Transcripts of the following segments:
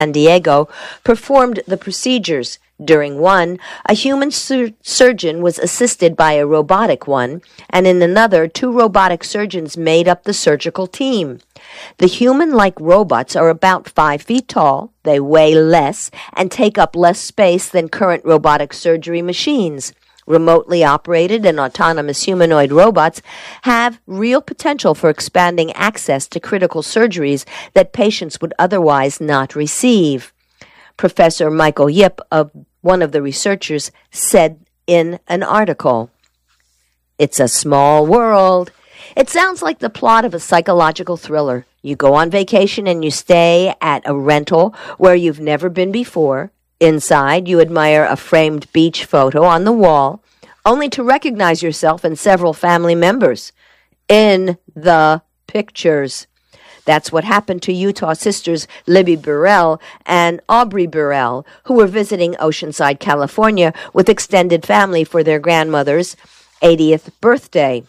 San Diego performed the procedures. During one, a human surgeon was assisted by a robotic one, and in another, 2 robotic surgeons made up the surgical team. The human-like robots are about 5 feet tall, they weigh less, and take up less space than current robotic surgery machines. Remotely operated and autonomous humanoid robots have real potential for expanding access to critical surgeries that patients would otherwise not receive. Professor Michael Yip, one of the researchers, said in an article, "It's a small world. It sounds like the plot of a psychological thriller. You go on vacation and you stay at a rental where you've never been before. Inside, you admire a framed beach photo on the wall, only to recognize yourself and several family members in the pictures." That's what happened to Utah sisters Libby Burrell and Aubrey Burrell, who were visiting Oceanside, California, with extended family for their grandmother's 80th birthday.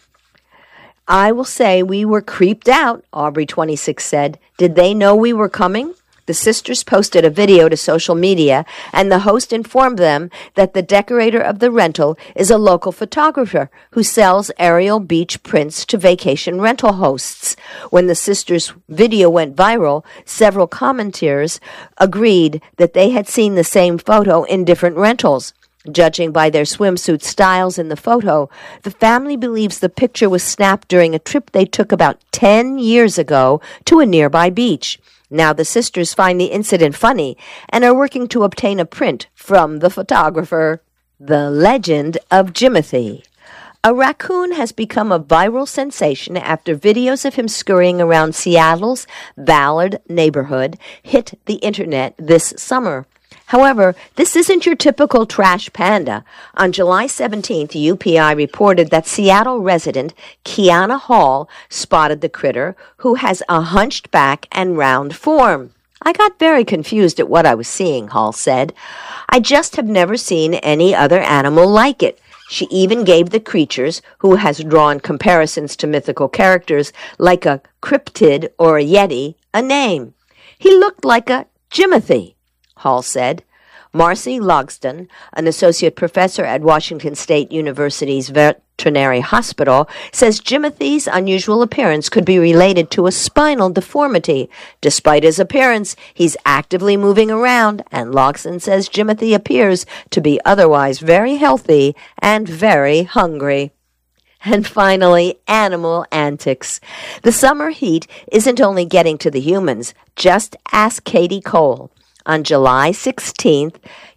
"I will say we were creeped out," Aubrey, 26, said. "Did they know we were coming?" The sisters posted a video to social media, and the host informed them that the decorator of the rental is a local photographer who sells aerial beach prints to vacation rental hosts. When the sisters' video went viral, several commenters agreed that they had seen the same photo in different rentals. Judging by their swimsuit styles in the photo, the family believes the picture was snapped during a trip they took about 10 years ago to a nearby beach. Now the sisters find the incident funny and are working to obtain a print from the photographer. The Legend of Jimothy. A raccoon has become a viral sensation after videos of him scurrying around Seattle's Ballard neighborhood hit the internet this summer. However, this isn't your typical trash panda. On July 17th, UPI reported that Seattle resident Kiana Hall spotted the critter, who has a hunched back and round form. "I got very confused at what I was seeing," Hall said. "I just have never seen any other animal like it." She even gave the creatures, who has drawn comparisons to mythical characters like a cryptid or a yeti, a name. "He looked like a Jimothy," Hall said. Marcy Logsdon, an associate professor at Washington State University's Veterinary Hospital, says Jimothy's unusual appearance could be related to a spinal deformity. Despite his appearance, he's actively moving around, and Logsdon says Jimothy appears to be otherwise very healthy and very hungry. And finally, animal antics. The summer heat isn't only getting to the humans. Just ask Katie Cole. On July 16th,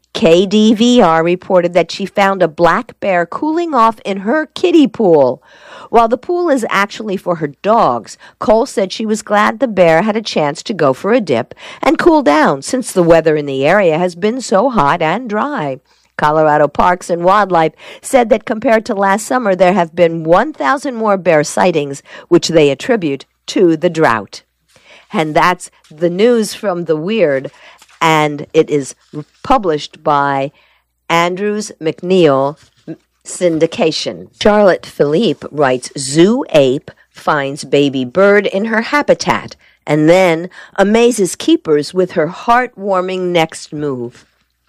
KDVR reported that she found a black bear cooling off in her kiddie pool. While the pool is actually for her dogs, Cole said she was glad the bear had a chance to go for a dip and cool down since the weather in the area has been so hot and dry. Colorado Parks and Wildlife said that compared to last summer, there have been 1,000 more bear sightings, which they attribute to the drought. And that's the news from the weird. And it is published by Andrews McNeil Syndication. Charlotte Philippe writes, "Zoo ape finds baby bird in her habitat and then amazes keepers with her heartwarming next move."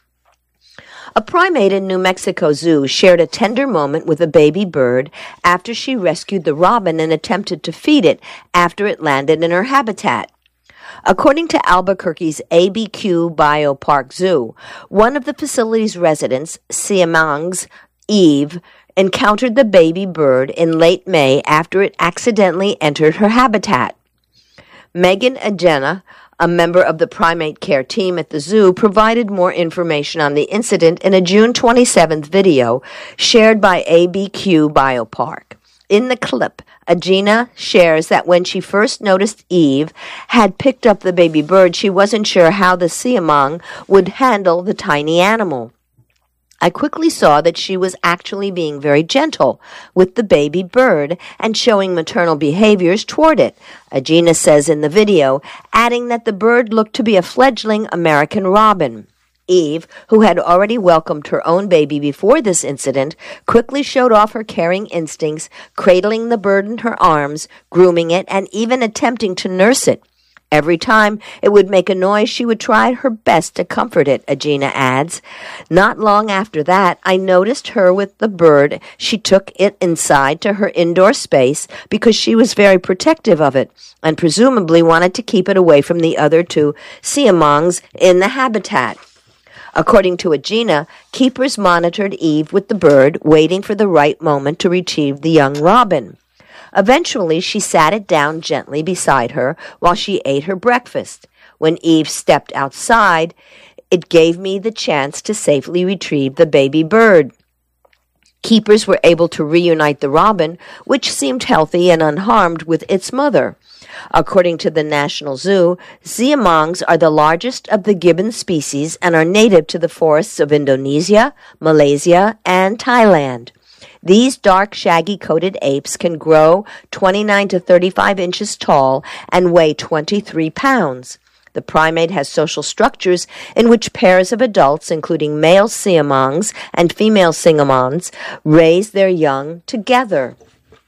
A primate in New Mexico Zoo shared a tender moment with a baby bird after she rescued the robin and attempted to feed it after it landed in her habitat. According to Albuquerque's ABQ Biopark Zoo, one of the facility's residents, Siamang's Eve, encountered the baby bird in late May after it accidentally entered her habitat. Megan Agena, a member of the primate care team at the zoo, provided more information on the incident in a June 27th video shared by ABQ Biopark. In the clip, Agena shares that when she first noticed Eve had picked up the baby bird, she wasn't sure how the Siamang would handle the tiny animal. "I quickly saw that she was actually being very gentle with the baby bird and showing maternal behaviors toward it," Agena says in the video, adding that the bird looked to be a fledgling American robin. Eve, who had already welcomed her own baby before this incident, quickly showed off her caring instincts, cradling the bird in her arms, grooming it, and even attempting to nurse it. Every time it would make a noise, she would try her best to comfort it, Agena adds. Not long after that, I noticed her with the bird. She took it inside to her indoor space because she was very protective of it and presumably wanted to keep it away from the other two siamongs in the habitat. According to Agena, keepers monitored Eve with the bird, waiting for the right moment to retrieve the young robin. Eventually, she sat it down gently beside her while she ate her breakfast. When Eve stepped outside, it gave me the chance to safely retrieve the baby bird. Keepers were able to reunite the robin, which seemed healthy and unharmed, with its mother. According to the National Zoo, siamongs are the largest of the gibbon species and are native to the forests of Indonesia, Malaysia, and Thailand. These dark, shaggy-coated apes can grow 29 to 35 inches tall and weigh 23 pounds. The primate has social structures in which pairs of adults, including male siamongs and female siamons, raise their young together.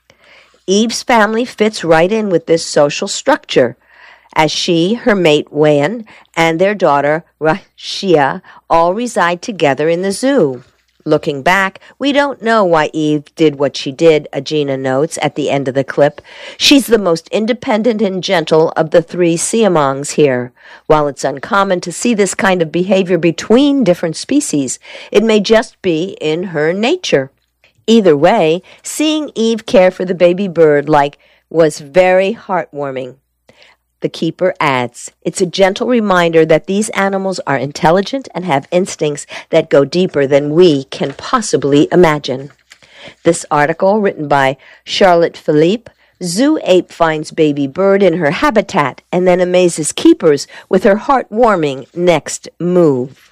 Eve's family fits right in with this social structure, as she, her mate Wan, and their daughter Rashia all reside together in the zoo. Looking back, we don't know why Eve did what she did, Agena notes at the end of the clip. She's the most independent and gentle of the three siamongs here. While it's uncommon to see this kind of behavior between different species, it may just be in her nature. Either way, seeing Eve care for the baby bird was very heartwarming. The keeper adds, it's a gentle reminder that these animals are intelligent and have instincts that go deeper than we can possibly imagine. This article, written by Charlotte Philippe, zoo ape finds baby bird in her habitat and then amazes keepers with her heartwarming next move.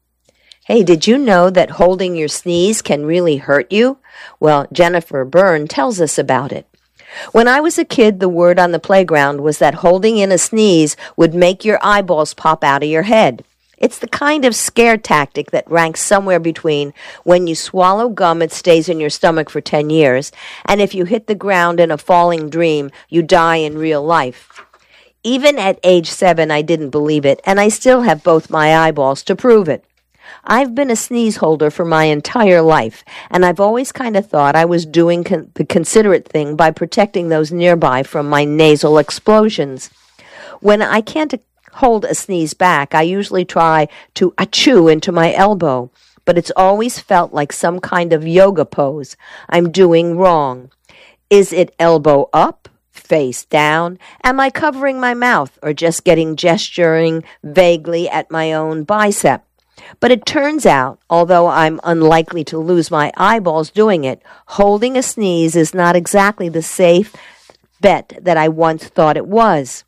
Hey, did you know that holding your sneeze can really hurt you? Well, Jennifer Byrne tells us about it. When I was a kid, the word on the playground was that holding in a sneeze would make your eyeballs pop out of your head. It's the kind of scare tactic that ranks somewhere between when you swallow gum, it stays in your stomach for 10 years, and if you hit the ground in a falling dream, you die in real life. Even at age 7, I didn't believe it, and I still have both my eyeballs to prove it. I've been a sneeze holder for my entire life, and I've always kind of thought I was doing the considerate thing by protecting those nearby from my nasal explosions. When I can't hold a sneeze back, I usually try to achoo into my elbow, but it's always felt like some kind of yoga pose I'm doing wrong. Is it elbow up? Face down? Am I covering my mouth or just gesturing vaguely at my own bicep? But it turns out, although I'm unlikely to lose my eyeballs doing it, holding a sneeze is not exactly the safe bet that I once thought it was.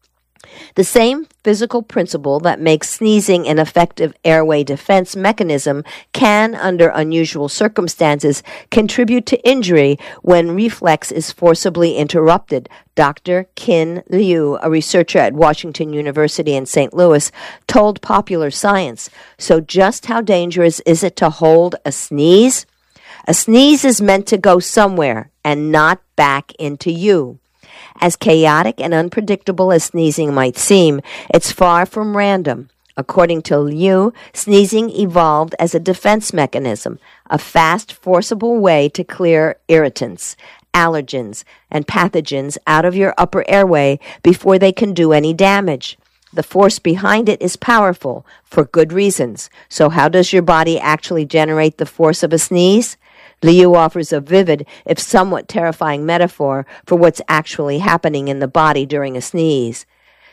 The same physical principle that makes sneezing an effective airway defense mechanism can, under unusual circumstances, contribute to injury when reflex is forcibly interrupted. Dr. Kin Liu, a researcher at Washington University in St. Louis, told Popular Science, so just how dangerous is it to hold a sneeze? A sneeze is meant to go somewhere and not back into you. As chaotic and unpredictable as sneezing might seem, it's far from random. According to Liu, sneezing evolved as a defense mechanism, a fast, forcible way to clear irritants, allergens, and pathogens out of your upper airway before they can do any damage. The force behind it is powerful, for good reasons. So how does your body actually generate the force of a sneeze? Liu offers a vivid, if somewhat terrifying metaphor for what's actually happening in the body during a sneeze.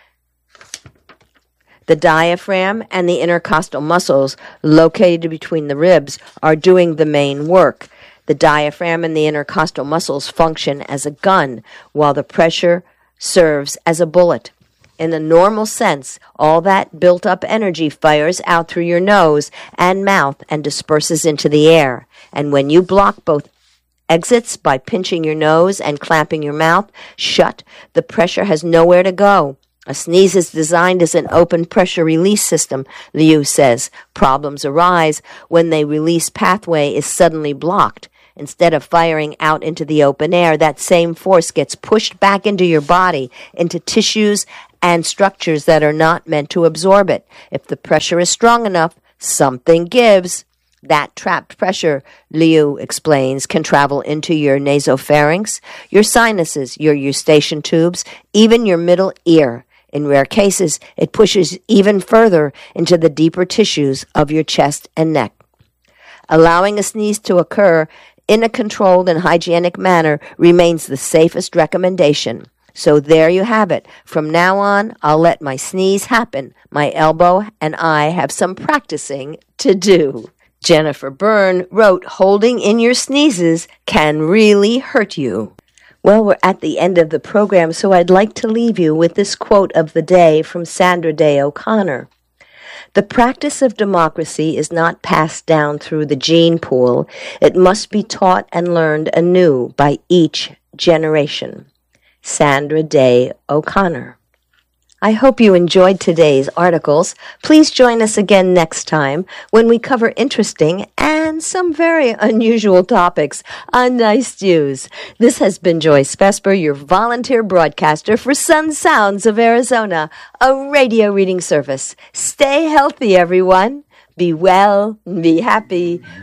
The diaphragm and the intercostal muscles located between the ribs are doing the main work. The diaphragm and the intercostal muscles function as a gun, while the pressure serves as a bullet. In the normal sense, all that built-up energy fires out through your nose and mouth and disperses into the air. And when you block both exits by pinching your nose and clamping your mouth shut, the pressure has nowhere to go. A sneeze is designed as an open pressure release system, Liu says. Problems arise when the release pathway is suddenly blocked. Instead of firing out into the open air, that same force gets pushed back into your body, into tissues and structures that are not meant to absorb it. If the pressure is strong enough, something gives. That trapped pressure, Liu explains, can travel into your nasopharynx, your sinuses, your eustachian tubes, even your middle ear. In rare cases, it pushes even further into the deeper tissues of your chest and neck. Allowing a sneeze to occur in a controlled and hygienic manner remains the safest recommendation. So there you have it. From now on, I'll let my sneeze happen. My elbow and I have some practicing to do. Jennifer Byrne wrote, "Holding in your sneezes can really hurt you." Well, we're at the end of the program, so I'd like to leave you with this quote of the day from Sandra Day O'Connor. "The practice of democracy is not passed down through the gene pool. It must be taught and learned anew by each generation." Sandra Day O'Connor. I hope you enjoyed today's articles. Please join us again next time when we cover interesting and some very unusual topics on Nice News. This has been Joyce Vesper, your volunteer broadcaster for Sun Sounds of Arizona, a radio reading service. Stay healthy, everyone. Be well and be happy.